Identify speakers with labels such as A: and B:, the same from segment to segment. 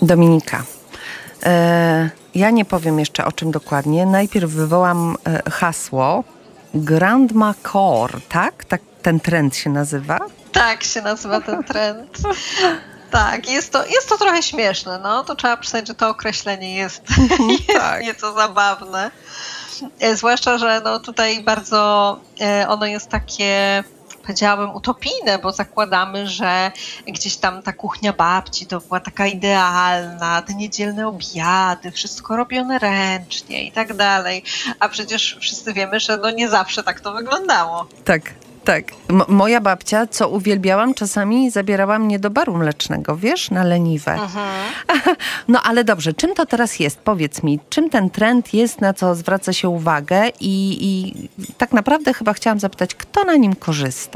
A: Dominika, ja nie powiem jeszcze o czym dokładnie. Najpierw wywołam hasło Grandma Core, tak? Tak ten trend się nazywa?
B: Tak się nazywa ten trend. Tak, jest to trochę śmieszne, no. To trzeba przyznać, że to określenie jest
A: Tak.
B: nieco zabawne. Zwłaszcza, że no tutaj bardzo ono jest takie, powiedziałabym, utopijne, bo zakładamy, że gdzieś tam ta kuchnia babci to była taka idealna, te niedzielne obiady, wszystko robione ręcznie i tak dalej. A przecież wszyscy wiemy, że no nie zawsze tak to wyglądało.
A: Tak. Tak. Moja babcia, co uwielbiałam, czasami zabierała mnie do baru mlecznego, wiesz, na leniwe. No ale dobrze, czym to teraz jest? Powiedz mi, czym ten trend jest, na co zwraca się uwagę i tak naprawdę chyba chciałam zapytać, kto na nim korzysta?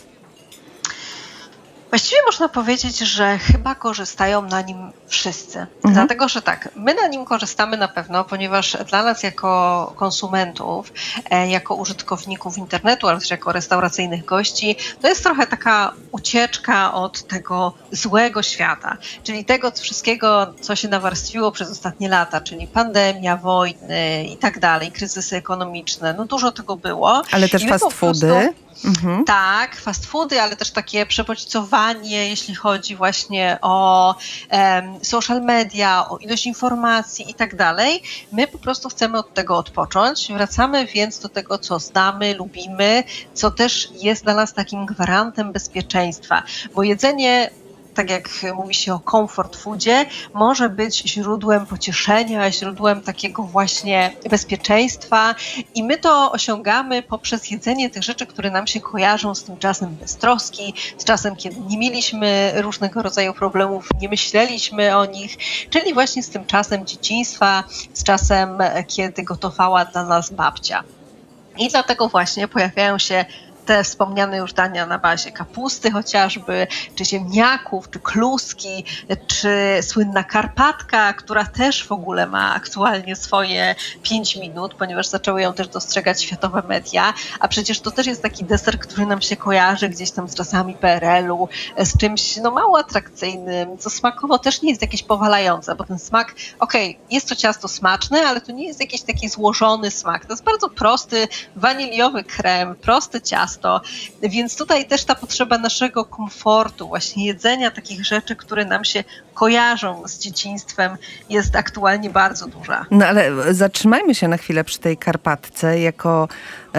B: Właściwie można powiedzieć, że chyba korzystają na nim wszyscy. Dlatego, że tak, my na nim korzystamy na pewno, ponieważ dla nas jako konsumentów, jako użytkowników internetu, ale też jako restauracyjnych gości, to jest trochę taka ucieczka od tego złego świata, czyli tego wszystkiego, co się nawarstwiło przez ostatnie lata, czyli pandemia, wojny i tak dalej, kryzysy ekonomiczne, no dużo tego było.
A: Ale też fast foody.
B: Tak, fast foody, ale też takie przebodźcowanie, jeśli chodzi właśnie o social media, o ilość informacji i tak dalej. My po prostu chcemy od tego odpocząć. Wracamy więc do tego, co znamy, lubimy, co też jest dla nas takim gwarantem bezpieczeństwa, bo jedzenie, tak jak mówi się o comfort foodzie, może być źródłem pocieszenia, źródłem takiego właśnie bezpieczeństwa i my to osiągamy poprzez jedzenie tych rzeczy, które nam się kojarzą z tym czasem beztroski, z czasem, kiedy nie mieliśmy różnego rodzaju problemów, nie myśleliśmy o nich, czyli właśnie z tym czasem dzieciństwa, z czasem, kiedy gotowała dla nas babcia. I dlatego właśnie pojawiają się te wspomniane już dania na bazie kapusty chociażby, czy ziemniaków, czy kluski, czy słynna karpatka, która też w ogóle ma aktualnie swoje 5 minut, ponieważ zaczęły ją też dostrzegać światowe media, a przecież to też jest taki deser, który nam się kojarzy gdzieś tam z czasami PRL-u, z czymś no mało atrakcyjnym, co smakowo też nie jest jakieś powalające, bo ten smak, jest to ciasto smaczne, ale to nie jest jakiś taki złożony smak. To jest bardzo prosty, waniliowy krem, proste ciasto, więc tutaj też ta potrzeba naszego komfortu, właśnie jedzenia takich rzeczy, które nam się kojarzą z dzieciństwem, jest aktualnie bardzo duża.
A: No ale zatrzymajmy się na chwilę przy tej karpatce jako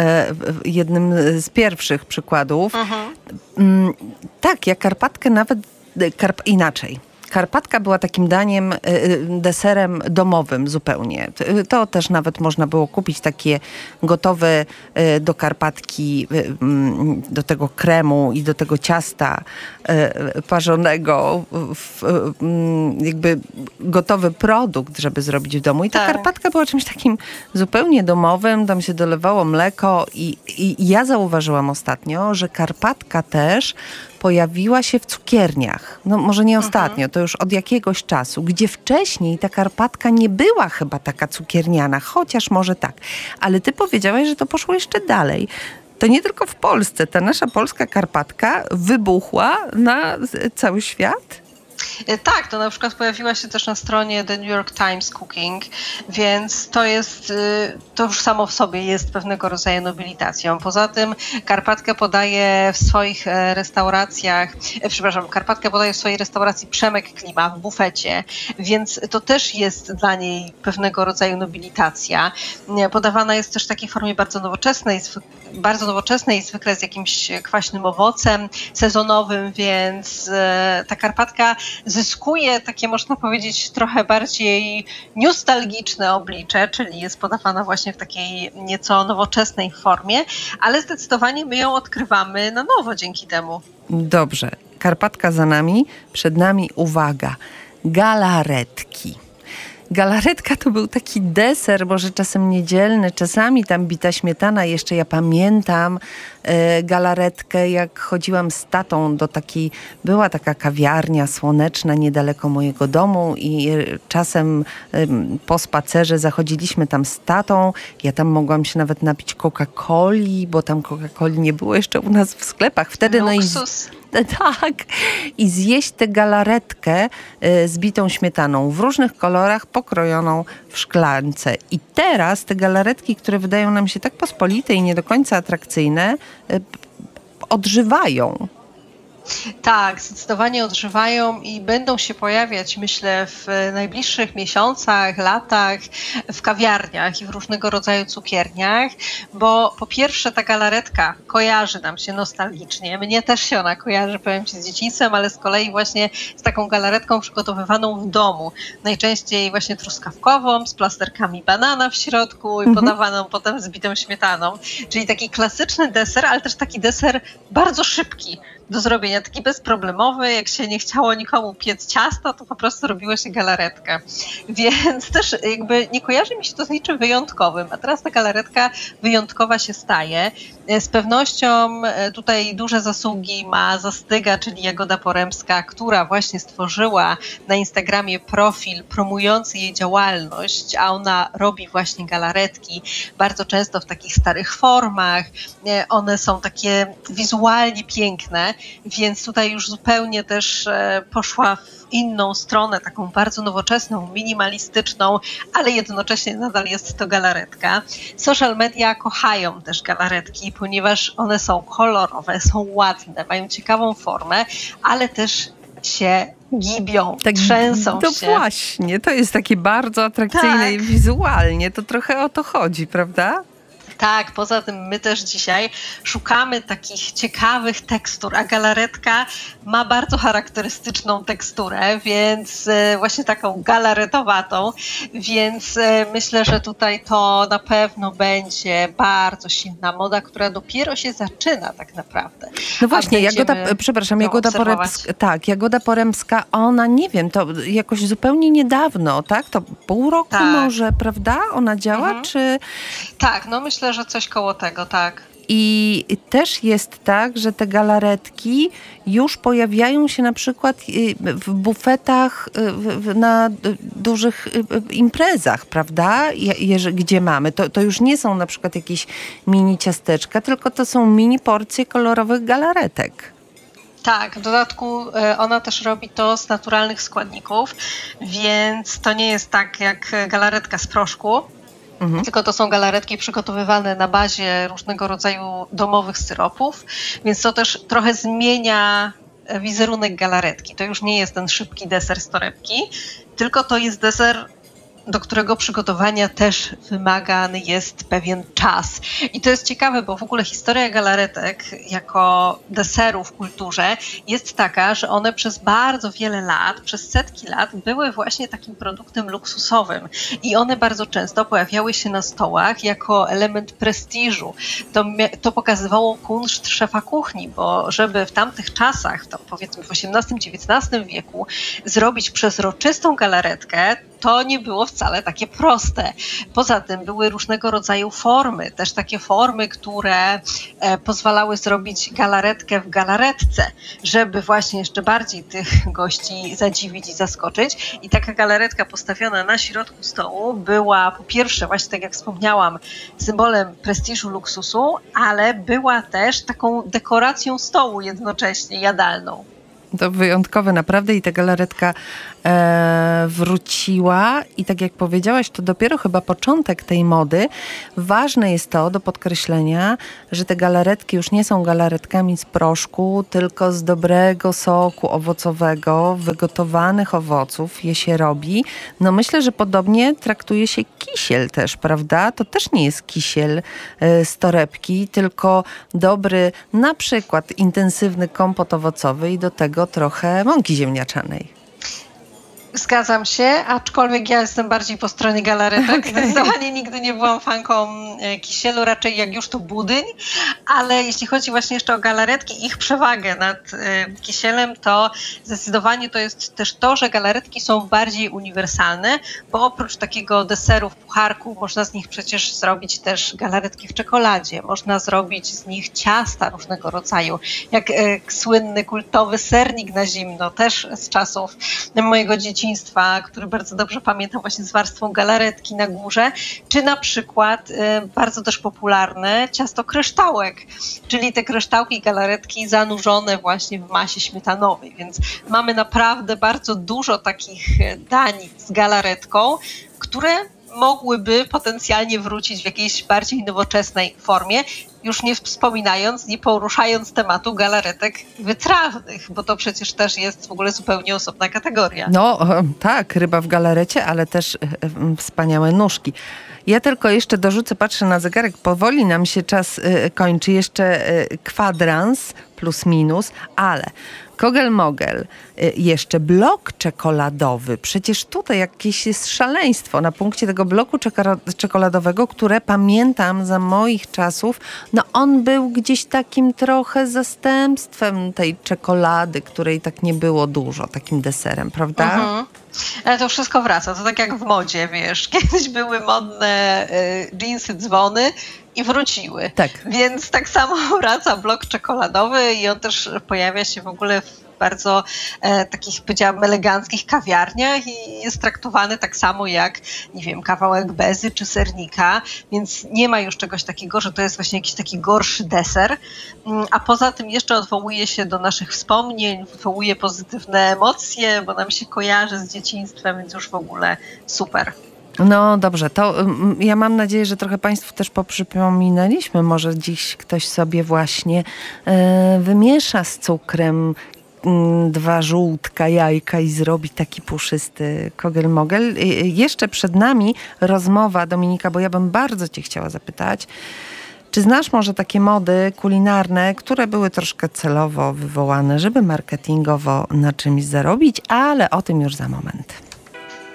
A: jednym z pierwszych przykładów. Tak, ja karpatkę nawet inaczej. Karpatka była takim daniem, deserem domowym zupełnie. To też nawet można było kupić takie gotowe do karpatki, do tego kremu i do tego ciasta parzonego, jakby gotowy produkt, żeby zrobić w domu. I ta karpatka była czymś takim zupełnie domowym, tam się dolewało mleko i ja zauważyłam ostatnio, że karpatka też pojawiła się w cukierniach. No może nie ostatnio, to już od jakiegoś czasu, gdzie wcześniej ta karpatka nie była chyba taka cukierniana, chociaż może tak. Ale ty powiedziałaś, że to poszło jeszcze dalej. To nie tylko w Polsce. Ta nasza polska karpatka wybuchła na cały świat.
B: Tak, to na przykład pojawiła się też na stronie The New York Times Cooking, więc to już samo w sobie jest pewnego rodzaju nobilitacją. Poza tym karpatkę podaje w swoich restauracjach, karpatkę podaje w swojej restauracji Przemek Klima w bufecie, więc to też jest dla niej pewnego rodzaju nobilitacja. Podawana jest też w takiej formie bardzo nowoczesnej, zwykle z jakimś kwaśnym owocem sezonowym, więc ta karpatka zyskuje takie, można powiedzieć, trochę bardziej nostalgiczne oblicze, czyli jest podawana właśnie w takiej nieco nowoczesnej formie, ale zdecydowanie my ją odkrywamy na nowo dzięki temu.
A: Dobrze, karpatka za nami, przed nami, uwaga, galaretki. Galaretka to był taki deser, może czasem niedzielny, czasami tam bita śmietana. Jeszcze ja pamiętam galaretkę, jak chodziłam z tatą do takiej, była taka kawiarnia słoneczna niedaleko mojego domu i czasem po spacerze zachodziliśmy tam z tatą. Ja tam mogłam się nawet napić Coca-Coli, bo tam Coca-Coli nie było jeszcze u nas w sklepach. Wtedy
B: Luksus.
A: Tak, i zjeść tę galaretkę z bitą śmietaną w różnych kolorach, pokrojoną w szklance. I teraz te galaretki, które wydają nam się tak pospolite i nie do końca atrakcyjne, odżywają.
B: Tak, zdecydowanie odżywają i będą się pojawiać, myślę, w najbliższych miesiącach, latach w kawiarniach i w różnego rodzaju cukierniach, bo po pierwsze ta galaretka kojarzy nam się nostalgicznie. Mnie też się ona kojarzy, powiem Ci, z dzieciństwem, ale z kolei właśnie z taką galaretką przygotowywaną w domu. Najczęściej właśnie truskawkową, z plasterkami banana w środku i podawaną potem z bitą śmietaną. Czyli taki klasyczny deser, ale też taki deser bardzo szybki do zrobienia, taki bezproblemowy, jak się nie chciało nikomu piec ciasta, to po prostu robiło się galaretkę. Więc też jakby nie kojarzy mi się to z niczym wyjątkowym, a teraz ta galaretka wyjątkowa się staje. Z pewnością tutaj duże zasługi ma Zastyga, czyli Jagoda Poremska, która właśnie stworzyła na Instagramie profil promujący jej działalność, a ona robi właśnie galaretki, bardzo często w takich starych formach. One są takie wizualnie piękne, więc tutaj już zupełnie też poszła w inną stronę, taką bardzo nowoczesną, minimalistyczną, ale jednocześnie nadal jest to galaretka. Social media kochają też galaretki, ponieważ one są kolorowe, są ładne, mają ciekawą formę, ale też się gibią, tak, trzęsą
A: to
B: się.
A: To właśnie, to jest takie bardzo atrakcyjne i wizualnie, to trochę o to chodzi, prawda?
B: Tak, poza tym my też dzisiaj szukamy takich ciekawych tekstur, a galaretka ma bardzo charakterystyczną teksturę, więc właśnie taką galaretowatą, więc myślę, że tutaj to na pewno będzie bardzo silna moda, która dopiero się zaczyna tak naprawdę.
A: No właśnie, Jagoda Poremska, ona, nie wiem, to jakoś zupełnie niedawno, tak? To pół roku może, prawda? Ona działa, czy...
B: Tak, no myślę, że coś koło tego, tak.
A: I też jest tak, że te galaretki już pojawiają się na przykład w bufetach na dużych imprezach, prawda? Gdzie mamy. To już nie są na przykład jakieś mini ciasteczka, tylko to są mini porcje kolorowych galaretek.
B: Tak, w dodatku ona też robi to z naturalnych składników, więc to nie jest tak jak galaretka z proszku, tylko to są galaretki przygotowywane na bazie różnego rodzaju domowych syropów, więc to też trochę zmienia wizerunek galaretki. To już nie jest ten szybki deser z torebki, tylko to jest deser, do którego przygotowania też wymagany jest pewien czas. I to jest ciekawe, bo w ogóle historia galaretek jako deseru w kulturze jest taka, że one przez bardzo wiele lat, przez setki lat były właśnie takim produktem luksusowym. I one bardzo często pojawiały się na stołach jako element prestiżu. To pokazywało kunszt szefa kuchni, bo żeby w tamtych czasach, to powiedzmy w XVIII-XIX wieku, zrobić przezroczystą galaretkę, to nie było wcale takie proste. Poza tym były różnego rodzaju formy, też takie formy, które pozwalały zrobić galaretkę w galaretce, żeby właśnie jeszcze bardziej tych gości zadziwić i zaskoczyć. I taka galaretka postawiona na środku stołu była po pierwsze, właśnie tak jak wspomniałam, symbolem prestiżu, luksusu, ale była też taką dekoracją stołu jednocześnie, jadalną.
A: To wyjątkowe naprawdę i ta galaretka wróciła i tak jak powiedziałaś, to dopiero chyba początek tej mody. Ważne jest to do podkreślenia, że te galaretki już nie są galaretkami z proszku, tylko z dobrego soku owocowego, wygotowanych owoców je się robi. No myślę, że podobnie traktuje się kisiel też, prawda? To też nie jest kisiel z torebki, tylko dobry na przykład intensywny kompot owocowy i do tego trochę mąki ziemniaczanej.
B: Zgadzam się, aczkolwiek ja jestem bardziej po stronie galaretek. Okay. Zdecydowanie nigdy nie byłam fanką kisielu, raczej jak już to budyń, ale jeśli chodzi właśnie jeszcze o galaretki i ich przewagę nad kisielem, to zdecydowanie to jest też to, że galaretki są bardziej uniwersalne, bo oprócz takiego deseru w pucharku można z nich przecież zrobić też galaretki w czekoladzie, można zrobić z nich ciasta różnego rodzaju, jak słynny kultowy sernik na zimno, też z czasów mojego dzieciństwa. dzieciństwa, który bardzo dobrze pamiętam właśnie z warstwą galaretki na górze, czy na przykład bardzo też popularne ciasto kryształek, czyli te kryształki galaretki zanurzone właśnie w masie śmietanowej, więc mamy naprawdę bardzo dużo takich dań z galaretką, które mogłyby potencjalnie wrócić w jakiejś bardziej nowoczesnej formie, już nie poruszając tematu galaretek wytrawnych, bo to przecież też jest w ogóle zupełnie osobna kategoria.
A: No tak, ryba w galarecie, ale też wspaniałe nóżki. Ja tylko jeszcze dorzucę, patrzę na zegarek, powoli nam się czas kończy, jeszcze kwadrans plus minus, ale kogel-mogel, jeszcze blok czekoladowy. Przecież tutaj jakieś jest szaleństwo na punkcie tego bloku czekoladowego, które pamiętam za moich czasów, no on był gdzieś takim trochę zastępstwem tej czekolady, której tak nie było dużo, takim deserem, prawda?
B: Mhm. Ale to wszystko wraca, to tak jak w modzie, wiesz, kiedyś były modne dżinsy, dzwony i wróciły.
A: Tak.
B: Więc tak samo wraca blok czekoladowy i on też pojawia się w ogóle w bardzo takich, powiedziałabym, eleganckich kawiarniach i jest traktowany tak samo jak, nie wiem, kawałek bezy czy sernika, więc nie ma już czegoś takiego, że to jest właśnie jakiś taki gorszy deser, a poza tym jeszcze odwołuje się do naszych wspomnień, wywołuje pozytywne emocje, bo nam się kojarzy z dzieciństwem, więc już w ogóle super.
A: No dobrze, to ja mam nadzieję, że trochę Państwu też poprzypominaliśmy. Może dziś ktoś sobie właśnie wymiesza z cukrem 2 żółtka, jajka i zrobi taki puszysty kogel-mogel. Jeszcze przed nami rozmowa, Dominika, bo ja bym bardzo Cię chciała zapytać, czy znasz może takie mody kulinarne, które były troszkę celowo wywołane, żeby marketingowo na czymś zarobić, ale o tym już za moment.